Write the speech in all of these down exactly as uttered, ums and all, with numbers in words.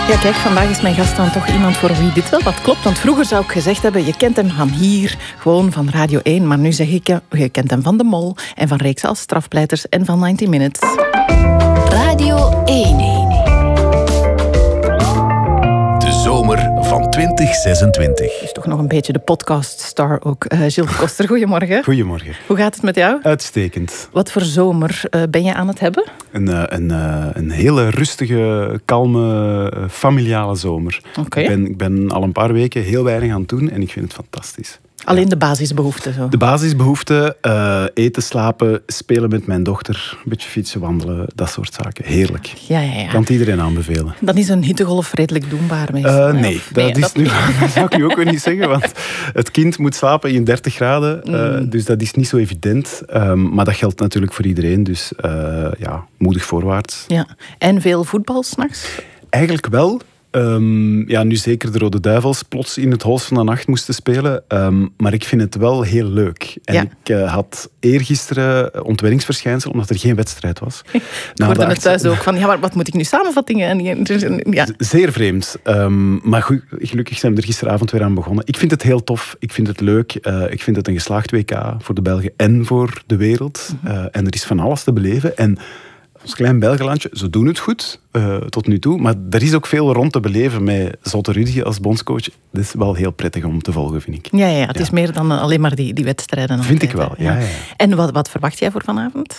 Ja, kijk, vandaag is mijn gast dan toch iemand voor wie dit wel wat klopt. Want vroeger zou ik gezegd hebben, je kent hem van hier, gewoon van Radio één. Maar nu zeg ik, je kent hem van De Mol en van reeks als Strafpleiters en van negentig minutes. Radio één. De zomer van twintig zesentwintig. Is toch nog een beetje de podcaststar ook. Uh, Gilles de Koster, goedemorgen. Goedemorgen. Hoe gaat het met jou? Uitstekend. Wat voor zomer uh, ben je aan het hebben? Een, uh, een, uh, een hele rustige, kalme, uh, familiale zomer. Okay. Ik ben, ik ben al een paar weken heel weinig aan het doen en ik vind het fantastisch. Alleen ja. de basisbehoeften zo? De basisbehoeften, uh, eten, slapen, spelen met mijn dochter, een beetje fietsen, wandelen, dat soort zaken. Heerlijk. Ja, ja, ja. Kan het iedereen aanbevelen. Dan is een hittegolf redelijk doenbaar meestal. Uh, nee, dat, nee, is dat... Nu, dat zou ik nu ook weer niet zeggen, want het kind moet slapen in dertig graden, uh, mm. dus dat is niet zo evident. Um, maar dat geldt natuurlijk voor iedereen, dus uh, ja, moedig voorwaarts. Ja. En veel voetbal 's nachts? Eigenlijk wel. Um, ja, nu zeker de Rode Duivels plots in het hols van de nacht moesten spelen. Um, maar ik vind het wel heel leuk. En ja. ik uh, had eergisteren ontwenningsverschijnsel omdat er geen wedstrijd was. Ik hoorde het thuis ook van, ja, maar wat moet ik nu samenvattingen? En, ja. Zeer vreemd. Um, maar goed, gelukkig zijn we er gisteravond weer aan begonnen. Ik vind het heel tof. Ik vind het leuk. Uh, ik vind het een geslaagd W K voor de Belgen en voor de wereld. Uh, en er is van alles te beleven. En ons klein Belgenlandje, ze doen het goed, uh, tot nu toe. Maar er is ook veel rond te beleven met Zotte Rudy als bondscoach. Dat is wel heel prettig om te volgen, vind ik. Ja, ja het ja. is meer dan alleen maar die, die wedstrijden. Vind altijd, ik wel, ja. ja, ja. En wat, wat verwacht jij voor vanavond?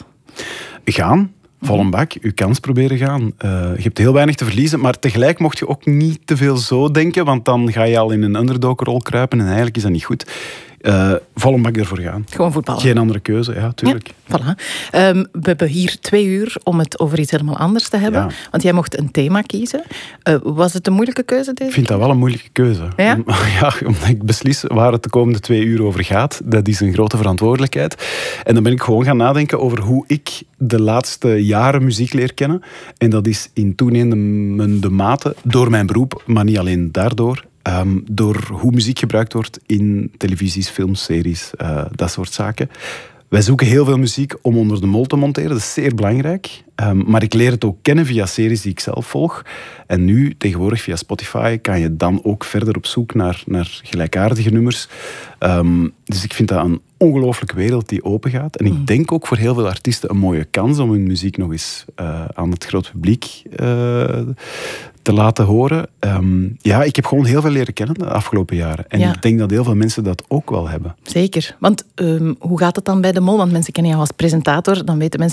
Gaan. Vol een bak, je kans proberen gaan. Uh, je hebt heel weinig te verliezen, maar tegelijk mocht je ook niet te veel zo denken, want dan ga je al in een underdog-rol kruipen en eigenlijk is dat niet goed. Uh, vol een bak ervoor gaan. Gewoon voetballen. Geen andere keuze, ja, tuurlijk. Ja, voilà. Um, we hebben hier twee uur om het over iets helemaal anders te hebben. Ja. Want jij mocht een thema kiezen. Uh, was het een moeilijke keuze deze Ik vind dat wel een moeilijke keuze. Ja? Om, ja, omdat ik beslis waar het de komende twee uur over gaat. Dat is een grote verantwoordelijkheid. En dan ben ik gewoon gaan nadenken over hoe ik de laatste jaren muziek leer kennen. En dat is in toenemende mate door mijn beroep, maar niet alleen daardoor. Um, door hoe muziek gebruikt wordt in televisies, films, series, uh, dat soort zaken. Wij zoeken heel veel muziek om onder de mol te monteren. Dat is zeer belangrijk. Um, maar ik leer het ook kennen via series die ik zelf volg. En nu, tegenwoordig via Spotify, kan je dan ook verder op zoek naar, naar gelijkaardige nummers. Um, dus ik vind dat een ongelooflijke wereld die open gaat. En ik mm. denk ook voor heel veel artiesten een mooie kans om hun muziek nog eens uh, aan het groot publiek uh, te laten horen. Um, ja, ik heb gewoon heel veel leren kennen de afgelopen jaren. En ja. ik denk dat heel veel mensen dat ook wel hebben. Zeker. Want um, hoe gaat het dan bij De Mol? Want mensen kennen jou als presentator. Dan weten mensen